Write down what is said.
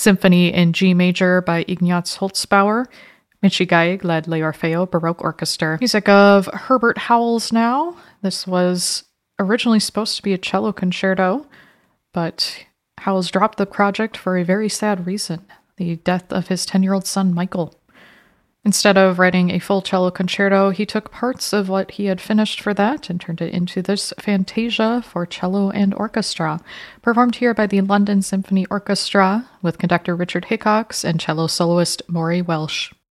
Symphony in G major by Ignaz Holzbauer. Michigeig led L'Orfeo Baroque Orchestra. Music of Herbert Howells now. This was originally supposed to be a cello concerto, but Howells dropped the project for a very sad reason: the death of his 10-year-old son, Michael. Instead of writing a full cello concerto, he took parts of what he had finished for that and turned it into this Fantasia for cello and orchestra, performed here by the London Symphony Orchestra with conductor Richard Hickox and cello soloist Maury Welsh.